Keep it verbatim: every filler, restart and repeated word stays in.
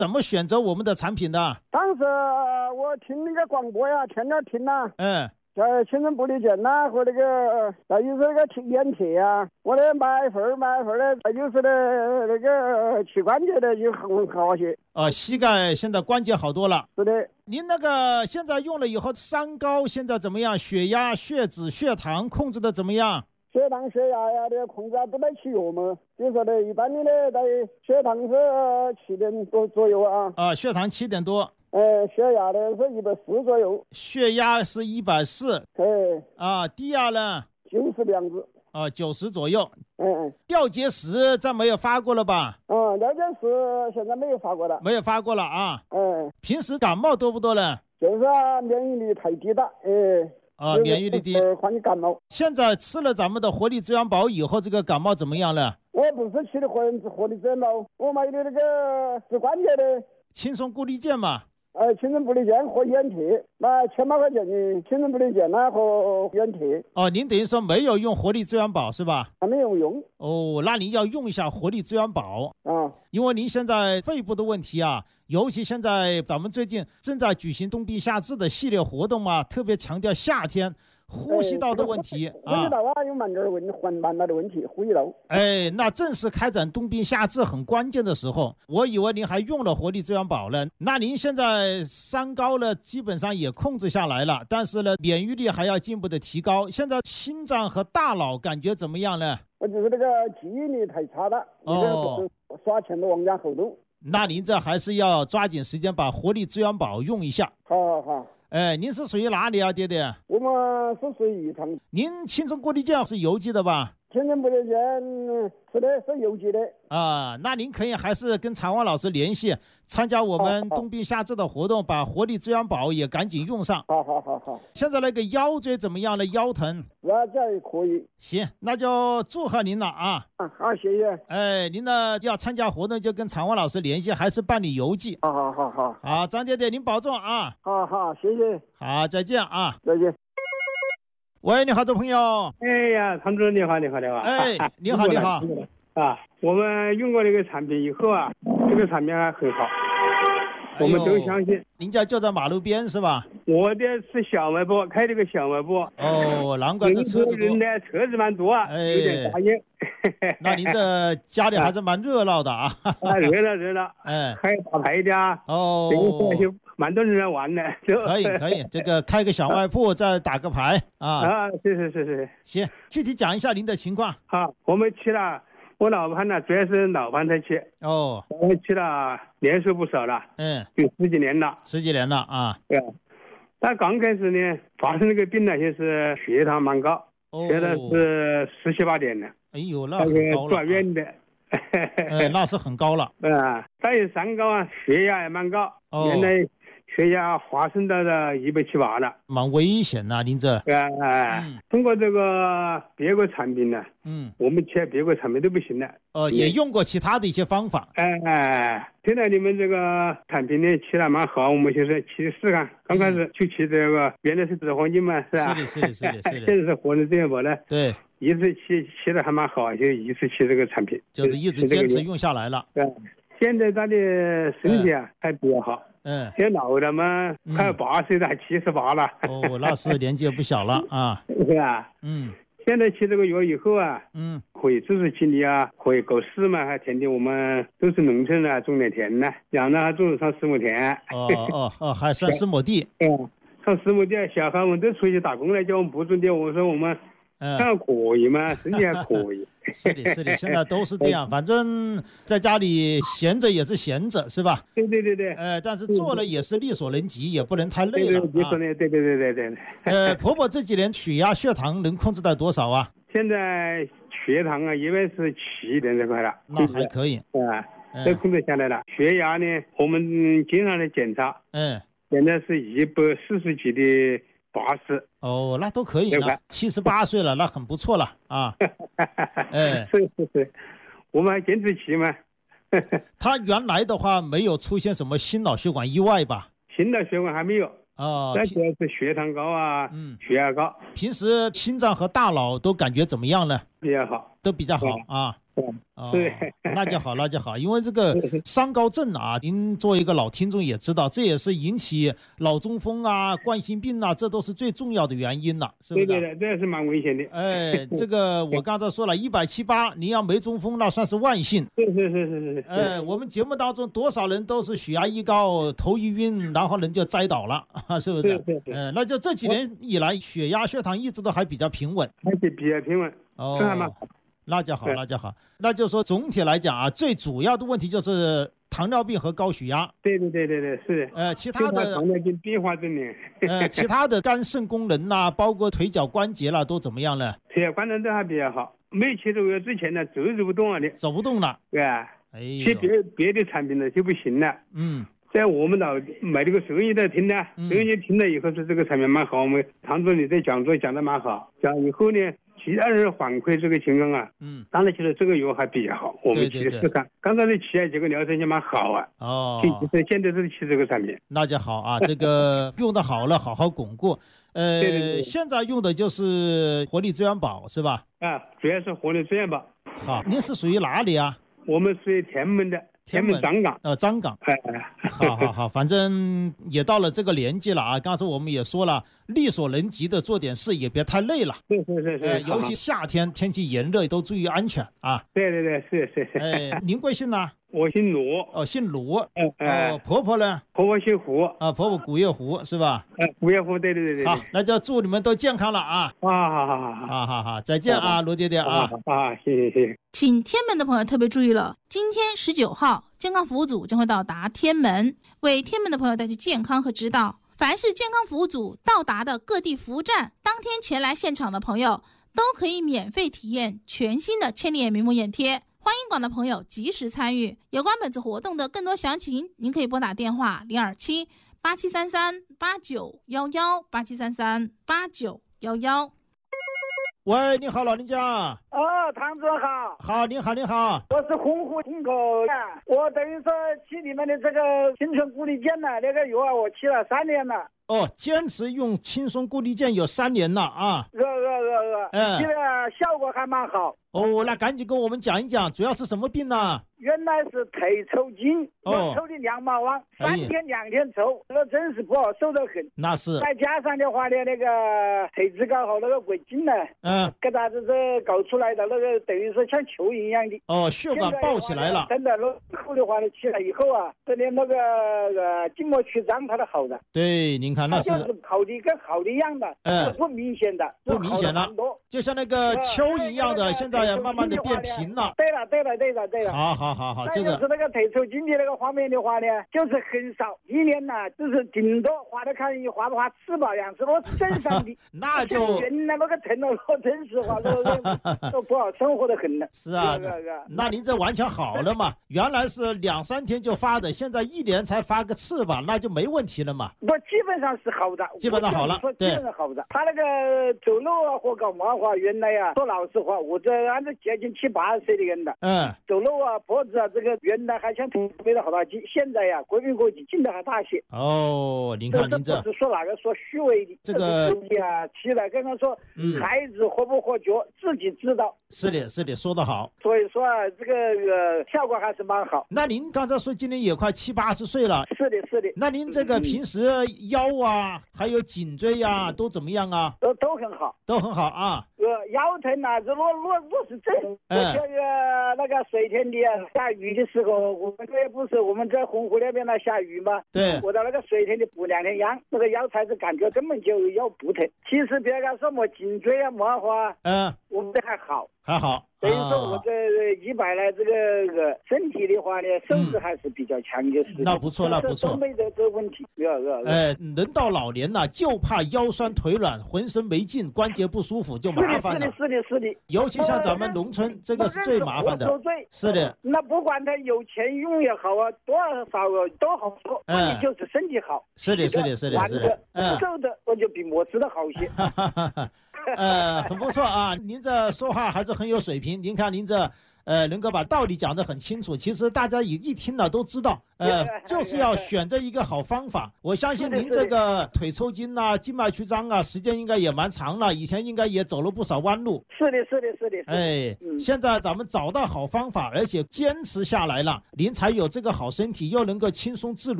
怎么选择我们的产品的？ 当时我听那个广播呀，天天听呐。 嗯。 在青春玻璃件呐，和那个再就是那个眼贴啊，我的买一份买一份的，再就是的那个膝关节的就很好些。 哦，膝盖现在关节好多了。 是的。 您那个现在用了以后，三高现在怎么样？血压、血脂、血糖控制的怎么样？ 血糖、血压呀的控制都在起药嘛，就说的一般的呢，在血糖是七点多左右啊。 啊，血糖七点多。 呃，血压的是一百四左右。 血压是一百四。 哎。 啊，低压呢？ 九十的样子。 啊，九十左右。 嗯。 尿结石再没有发过了吧？ 啊，尿结石现在没有发过了。 没有发过了啊。 嗯。 平时感冒多不多呢？ 就是啊，免疫力太低了，哎。 啊，免疫力低， 患感冒。 现在吃了咱们的活力滋养宝以后，这个感冒怎么样了？ 我不是吃的活活力滋养宝，我买的那个治关节的轻松固力健嘛。 呃，青春玻璃件和眼贴，买千把块钱的青春玻璃件呐和眼贴。 哦，您等于说没有用活力滋养宝是吧？ 还没有用。 哦，那您要用一下活力滋养宝啊， 因为您现在肺部的问题啊，尤其现在咱们最近正在举行冬病夏治的系列活动嘛，特别强调夏天呼吸道的问题啊。 呼吸道啊，有慢点问缓慢的问题，呼吸道。 哎，那正是开展冬病夏治很关键的时候，我以为您还用了活力滋养宝了。那您现在三高呢，基本上也控制下来了，但是呢，免疫力还要进一步的提高。现在心脏和大脑感觉怎么样呢？ 我就是那个记忆力太差了， 哦， 耍钱都忘家后头。 那您这还是要抓紧时间把活力滋养宝用一下。 好好好。 哎，您是属于哪里啊，爹爹？ 我们是属于宜昌。 您青春固力健是有机的吧？ 青春玻璃件是的，是有机的。 啊，那您可以还是跟常王老师联系，参加我们冬病夏治的活动，把活力滋养宝也赶紧用上。 好好好好。 现在那个腰椎怎么样了？腰疼？ 那这也可以。 行，那就祝贺您了啊！ 啊，好，谢谢。 哎，您呢要参加活动就跟常王老师联系，还是办理邮寄？ 好好好好。 好，张爹爹您保重啊！ 好好，谢谢。 好，再见啊！ 再见。 喂，你好，这朋友。 哎呀，唐主任你好，你好，你好。 哎，你好，你好。 啊，我们用过这个产品以后啊，这个产品还很好，我们都相信。 您家就在马路边是吧？ 我的是小卖部，开这个小卖部。 哦，难怪这车子多。 人呢，车子蛮多啊， 哎、 有点杂音。 那您这家里还是蛮热闹的啊。 啊，热闹热闹。 哎， 还有打牌的啊。 哦。 这个蛮多人来玩的。 可以可以，这个开个小卖部，再打个牌啊。 啊，是是是是。 行，具体讲一下您的情况。 好，我们去了，我老婆呢主要是老房才去。 哦。 我们去了年数不少了。 嗯。 有十几年了。 十几年了啊。 对啊。他刚开始呢，发生这个病呢，就是血糖蛮高， 哦、 血糖是十七八点的。 哎呦，那很高了。 住院的。 哎，那是很高了。 啊，再有三高啊，血压也蛮高。 哦。 原来血压滑升到了一百七八了， 蛮危险呐、啊，您这。 啊、嗯，通过这个别个产品呢， 嗯， 我们吃别个产品都不行了。 呃，也用过其他的一些方法。 哎哎，听到你们这个产品呢，吃的蛮好，我们就是去试看。刚开始就吃这个，原来是紫黄金嘛，是吧？ 是的，是的，是的，是的。 现在是活力滋养宝呢。 对。 一直吃吃的还蛮好，就一直吃这个产品， 就是一直坚持用下来了。 对，现在他的身体啊、嗯、还比较好。 嗯。 现在老的嘛，快八岁了，七十八了。 哦，那是年纪也不小了啊。 是吧？ 嗯。 现在吃这个药以后啊， 嗯， 可以自食其力啊，可以搞事嘛，还田地我们都是农村啊，种点田呢，养了还种上十亩田。 哦哦哦，还上十亩地。 嗯，上十亩地，小孩们都出去打工了，叫我们不种地，我说我们。 嗯， 还可以嘛，身体还可以。 是的，是的，现在都是这样，反正在家里闲着也是闲着，是吧？ 对对对对。 呃，但是做了也是力所能及，也不能太累了。 力所能及，对对对对对。 呃，婆婆这几年血压、血糖能控制在多少啊？ 现在血糖啊，一般是七点这块了。 那还可以。 啊，都控制下来了。血压呢，我们经常来检查。 嗯。 现在是一百四十几的。八十哦，那都可以了，七十八岁了，那很不错了啊！哎， 是是是，我们还坚持骑嘛。 他原来的话没有出现什么心脑血管意外吧？ 心脑血管还没有啊， 那主要是血糖高啊， 嗯， 血压高。 平时心脏和大脑都感觉怎么样呢？ 比较好， 都比较好啊。 哦，对， 那就好，那就好，因为这个三高症啊，您作为一个老听众也知道，这也是引起脑中风啊、冠心病啊，这都是最重要的原因了，是不是？ 对对对，这也是蛮危险的。 哎，这个我刚才说了，一百七八，您要没中风，那算是万幸。 是是是是是。 哎，我们节目当中多少人都是血压一高，头一晕，然后人就栽倒了，是不是？ 是是是。 呃，那就这几年以来，血压、血糖一直都还比较平稳， 还是比较平稳。 哦， 这还蛮好。 那就好，那就好。那就说总体来讲啊，最主要的问题就是糖尿病和高血压。 对对对对对，是的。 呃，其他的糖尿病并发症呢？ 呃，其他的肝肾功能呐、啊，包括腿脚关节啦，都怎么样呢？ 腿脚关节都还比较好。没吃这个之前呢，走走不动了的。 走不动了。 对啊。 哎。 吃别别的产品呢就不行了。 嗯。 在我们老买这个收音机在听呢，收音机听了以后说这个产品蛮好，我们唐助理在讲座讲的蛮好，讲以后呢。其他人反馈这个情况啊，嗯，当然觉得这个药还比较好，我们去试看。刚才的起来几个疗程就蛮好啊， 哦， 现在是吃这个产品， 那就好啊，这个用的好了，好好巩固。呃， 对对对， 现在用的就是活力资源宝是吧？ 啊，主要是活力资源宝。 好，您是属于哪里啊？ 我们属于天门的。天门张岗， 呃，张岗， 哎， 好好好，反正也到了这个年纪了啊。刚才我们也说了，力所能及的做点事，也别太累了。 是是是是， 呃，尤其夏天天气炎热，都注意安全啊。 对对对，是是是。 哎，您贵姓呢？ 我姓罗。 哦，姓罗。 嗯哦，婆婆呢？ 婆婆姓胡。 啊，婆婆古月胡是吧？ 嗯，古月胡，对对对对。 好，那就祝你们都健康了啊！ 啊，好好好好， 好好好，再见啊，罗爹爹啊！ 啊，谢谢谢谢。 请天门的朋友特别注意了，今天十九号，健康服务组将会到达天门，为天门的朋友带去健康和指导。凡是健康服务组到达的各地服务站，当天前来现场的朋友都可以免费体验全新的千里眼明目眼贴。欢迎广大朋友及时参与。有关本次活动的更多详情，您可以拨打电话零二七八七三三八九一一八七三三八九一一。 喂，你好，老人家。 哦，唐总好。 好，你好，你好。 我是洪湖听口呀，我等于说吃你们的这个青春固力健呢，那个药我吃了三年了。 哦，坚持用轻松固力健有三年了啊。 呃呃呃呃，嗯，吃的效果还蛮好。 哦，那赶紧跟我们讲一讲，主要是什么病呢？ 原来是腿抽筋，我抽的两毛汪，三天两天抽，那真是不好受得很。 那是。 再加上的话呢，那个腿子搞好那个鬼筋呢，嗯，给它这是搞出来的那个，等于说像球一样的。 哦，血管爆起来了。 真的，那后的话呢，起来以后啊，这里那个呃筋膜曲张它都好的。 对，您看那是。 就是好的跟好的一样的，嗯，不明显的， 不明显了，就像那个蚯蚓一样的，现在慢慢的变平了。 对了，对了，对了，对了。 好好好好，这个。 就是那个腿抽筋的那个方面的话呢，就是很少，一年呐，就是顶多花的看一花不花吃吧两次，我是正常的。 那就原来那个成了，我真实话，都都不好生活的很了。 是啊，那您这完全好了嘛？原来是两三天就发的，现在一年才发个次吧，那就没问题了嘛。 不，基本上是好的， 基本上好了， 对，基本上好的。他那个走路啊或搞嘛话，原来呀，说老实话，我这按照接近七八十岁的人了，嗯，走路啊脖子啊这个原来还像特别的好大劲，现在呀，国民国际劲的还大些。 哦，您看您这不是说哪个说虚伪的， 这个啊，起来刚刚说，嗯，孩子活不活脚自己知道。 是的，是的，说得好。 所以说啊，这个呃效果还是蛮好。 那您刚才说今年也快七八十岁了。 是的，是的。 那您这个平时腰啊，还有颈椎呀，都怎么样啊？ 都都很好， 都很好啊。 呃，腰疼啊，这落落落是正。嗯。这个那个水天的下雨的时候，我们这也不是我们在洪湖那边呢下雨嘛。 对。 我到那个水天的补两天秧，那个腰才是感觉根本就腰不疼。其实别个说么颈椎啊么话，嗯，我们这还好。 还好， 等于说我这一百来这个个身体的话呢，素质还是比较强的。是、嗯。 那不错，那不错。 都没得这问题。 哎，人到老年了，就怕腰酸腿软，浑身没劲，关节不舒服，就麻烦了。 是的，是的，是的。 尤其像咱们农村，这个是最麻烦的。是的。 那不管他有钱用也好啊，多少都好说，嗯，就是身体好。 是的，是的，是的，是的。 嗯。瘦的我就比没吃的好些。 呃，很不错啊，您这说话还是很有水平。您看您这， 呃，能够把道理讲得很清楚。其实大家一一听了都知道，呃，就是要选择一个好方法。我相信您这个腿抽筋啊、静脉曲张啊，时间应该也蛮长了，以前应该也走了不少弯路。 是的，是的，是的。 哎，嗯、现在咱们找到好方法，而且坚持下来了，您才有这个好身体，又能够轻松自如。